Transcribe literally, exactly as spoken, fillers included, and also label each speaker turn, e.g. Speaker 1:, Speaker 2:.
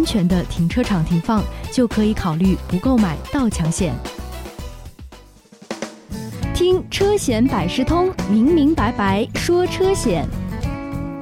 Speaker 1: 安全的停车场停放，就可以考虑不购买盗抢险。听车险百事通，明明白白说车险。